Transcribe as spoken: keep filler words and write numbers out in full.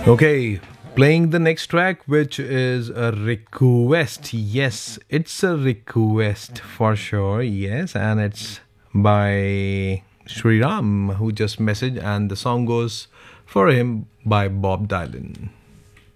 Okay, playing the next track, which is a request. Yes, it's a request for sure. Yes, and it's by Sri Ram, who just messaged, and the song goes for him by Bob Dylan.